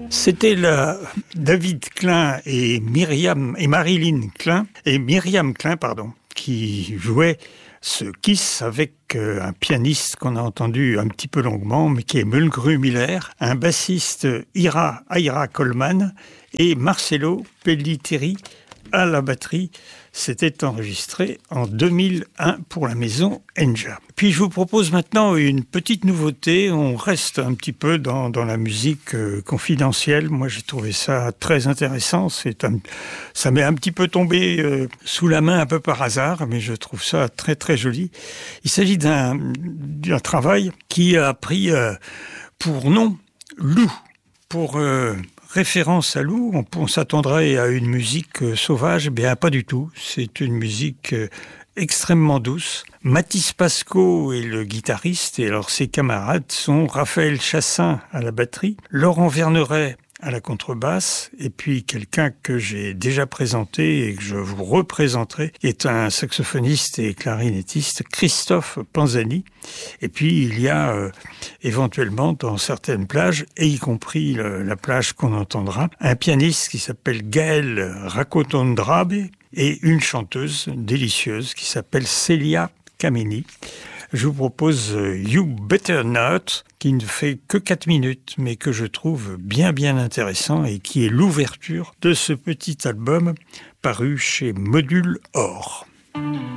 C'était David Klein et Marilyn Klein, Myriam Klein, qui jouaient ce Kiss avec un pianiste qu'on a entendu un petit peu longuement, mais qui est Mulgrew Miller, un bassiste Ira Coleman et Marcelo Pellitteri à la batterie. C'était enregistré en 2001 pour la maison Enja. Puis je vous propose maintenant une petite nouveauté. On reste un petit peu dans la musique confidentielle. Moi, j'ai trouvé ça très intéressant. Ça m'est un petit peu tombé sous la main un peu par hasard, mais je trouve ça très très joli. Il s'agit d'un travail qui a pris pour nom Lou. Pour référence à Lou, on s'attendrait à une musique sauvage, bien pas du tout. C'est une musique extrêmement douce. Mathis Pasco est le guitariste et alors ses camarades sont Raphaël Chassin à la batterie, Laurent Verneret à la contrebasse et puis quelqu'un que j'ai déjà présenté et que je vous représenterai est un saxophoniste et clarinettiste, Christophe Panzani. Et puis il y a éventuellement dans certaines plages, et y compris la plage qu'on entendra, un pianiste qui s'appelle Gaël Rakotondrabe et une chanteuse délicieuse qui s'appelle Célia Kameni. Je vous propose You Better Not, qui ne fait que 4 minutes, mais que je trouve bien intéressant et qui est l'ouverture de ce petit album paru chez Module Or.